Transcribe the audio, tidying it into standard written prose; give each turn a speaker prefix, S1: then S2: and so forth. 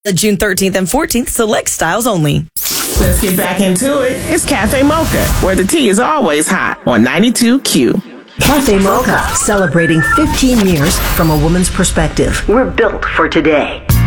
S1: June 13th and 14th, select styles only.
S2: Let's get back into it. It's Cafe Mocha, where the tea is always hot on 92Q.
S3: Cafe Mocha, celebrating 15 years from a woman's perspective. We're built for today.